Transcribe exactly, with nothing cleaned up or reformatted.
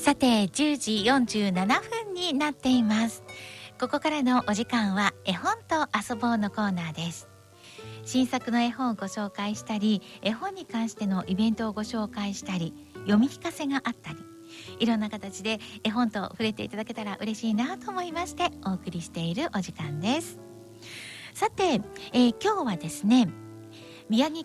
さてじゅうじよんじゅうななふんになっています。ここからのお時間は絵本と遊ぼうのコーナーです。新作の絵本をご紹介したり、絵本に関してのイベントをご紹介したり、読み聞かせがあったり、いろんな形で絵本と触れていただけたら嬉しいなと思いましてお送りしているお時間です。さて、えー、今日はですね、宮城